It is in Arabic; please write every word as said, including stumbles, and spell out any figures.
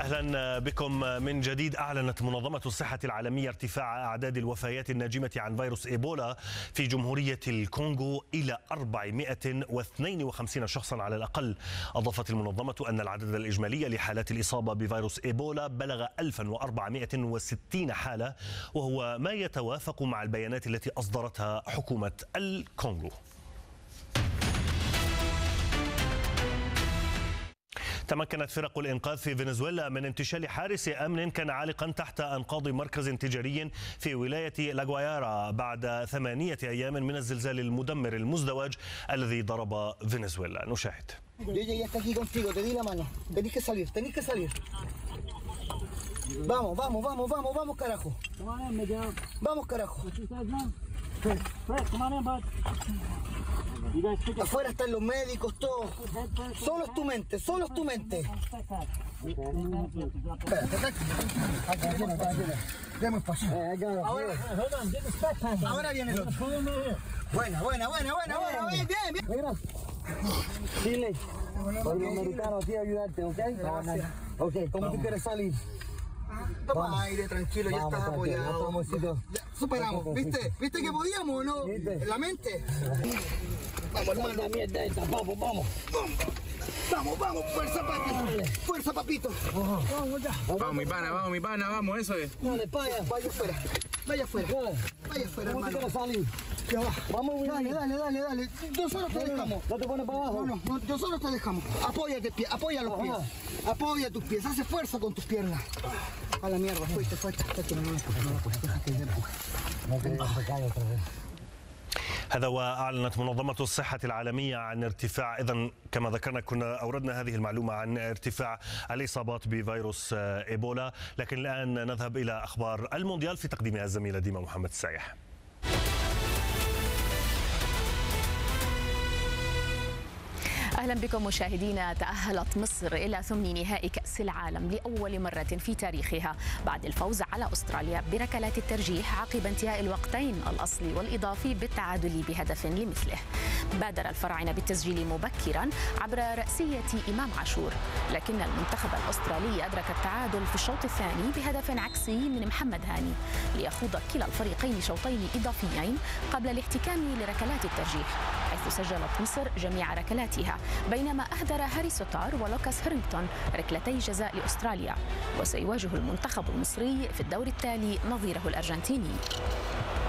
أهلا بكم من جديد. أعلنت منظمة الصحة العالمية ارتفاع أعداد الوفيات الناجمة عن فيروس إيبولا في جمهورية الكونغو إلى أربعمائة واثنين وخمسين شخصا على الأقل. أضافت المنظمة أن العدد الإجمالي لحالات الإصابة بفيروس إيبولا بلغ ألف وأربعمائة وستين حالة، وهو ما يتوافق مع البيانات التي أصدرتها حكومة الكونغو. تمكنت فرق الإنقاذ في فنزويلا من انتشال حارس أمن كان عالقا تحت أنقاض مركز تجاري في ولاية لاغوايارا بعد ثمانية أيام من الزلزال المدمر المزدوج الذي ضرب فنزويلا. نشاهد. Vamos, vamos, vamos, vamos, vamos, carajo. Vamos, carajo. Afuera están los médicos, todos. Solo es tu mente, solo es tu mente. Demos espacio. Ahora, ahora viene el otro. Buena, buena, buena, buena, buena, bien, bien, bien. Dile, los americanos aquí ayudarte, ¿ok? Gracias. Ok, ¿cómo tú quieres salir? Toma aire, tranquilo, ya estás apoyado. Ya, superamos, ¿viste? ¿Viste que podíamos o no? ¿En la mente? Vamos, hermano. Vamos, vamos. Vamos, vamos, fuerza, papito. Fuerza, papito. Vamos, ya. Vamos, mi pana, vamos, mi pana, vamos, eso es. Dale, vaya, vaya afuera. Vaya afuera. Vaya afuera, hermano. ¿Cómo te quieres salir? Ya va. Vamos, dale, dale, dale, dale. Nosotros te dejamos. No te pones para abajo. No, no, nosotros te dejamos. Apóyate, apoya los pies. Apoya tus pies, hace fuerza con tus piernas. A la mierda, fuiste, fuiste. هذا وأعلنت منظمة الصحة العالمية عن ارتفاع، إذن كما ذكرنا كنا أوردنا هذه المعلومة عن ارتفاع الإصابات بفيروس إيبولا. لكن الآن نذهب إلى أخبار المونديال في تقديمها الزميلة ديما محمد السايح. أهلا بكم مشاهدينا. تأهلت مصر إلى ثمن نهائي كأس العالم لأول مرة في تاريخها بعد الفوز على أستراليا بركلات الترجيح عقب انتهاء الوقتين الأصلي والإضافي بالتعادل بهدف لمثله. بادر الفراعنة بالتسجيل مبكرا عبر رأسية إمام عاشور، لكن المنتخب الأسترالي أدرك التعادل في الشوط الثاني بهدف عكسي من محمد هاني ليخوض كلا الفريقين شوطين إضافيين قبل الاحتكام لركلات الترجيح، حيث سجلت مصر جميع ركلاتها، بينما أهدر هاري سوتار ولوكاس هيرينغتون ركلتي جزاء لأستراليا. وسيواجه المنتخب المصري في الدور التالي نظيره الأرجنتيني.